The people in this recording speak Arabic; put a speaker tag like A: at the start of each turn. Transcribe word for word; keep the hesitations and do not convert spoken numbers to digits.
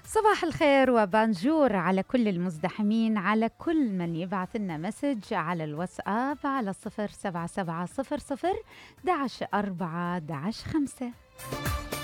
A: صباح الخير وبانجور على كل المزدحمين، على كل من يبعث لنا مسج على الواتساب على صفر سبعة سبعة صفر صفر دعش أربعة دعش خمسة.